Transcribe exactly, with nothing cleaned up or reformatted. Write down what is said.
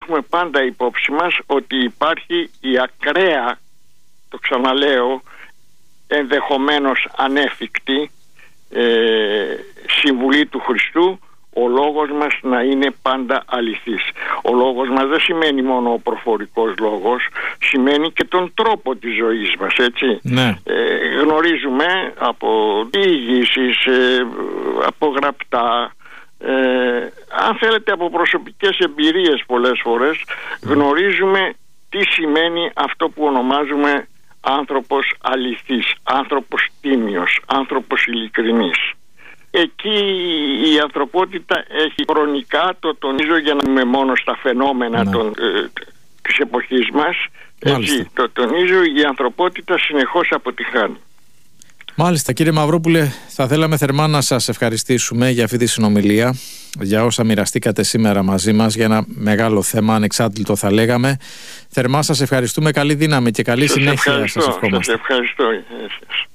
έχουμε πάντα υπόψη μας ότι υπάρχει η ακραία, το ξαναλέω, ενδεχομένως ανέφικτη ε, συμβουλή του Χριστού, ο λόγος μας να είναι πάντα αληθής. Ο λόγος μας δεν σημαίνει μόνο ο προφορικός λόγος, σημαίνει και τον τρόπο της ζωής μας, έτσι. Ναι. Ε, γνωρίζουμε από διηγήσεις, ε, από γραπτά, ε, αν θέλετε από προσωπικές εμπειρίες πολλές φορές, γνωρίζουμε τι σημαίνει αυτό που ονομάζουμε άνθρωπος αληθής, άνθρωπος τίμιος, άνθρωπος ειλικρινής. Εκεί η ανθρωπότητα έχει χρονικά, το τονίζω για να είμαι μόνο στα φαινόμενα ναι. των, ε, της εποχής μας, έτσι, το τονίζω, η ανθρωπότητα συνεχώς αποτυχάνει. Μάλιστα, κύριε Μαυρόπουλε, θα θέλαμε θερμά να σας ευχαριστήσουμε για αυτή τη συνομιλία, για όσα μοιραστήκατε σήμερα μαζί μας, για ένα μεγάλο θέμα, ανεξάντλητο θα λέγαμε. Θερμά σας ευχαριστούμε, καλή δύναμη και καλή σας συνέχεια σας ευχόμαστε. Σας ευχαριστώ.